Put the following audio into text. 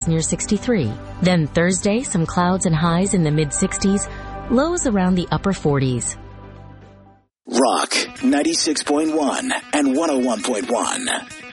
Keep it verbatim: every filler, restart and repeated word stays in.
near sixty-three. Then Thursday, some clouds and highs in the mid sixties, lows around the upper forties. Rock ninety-six point one and one oh one point one.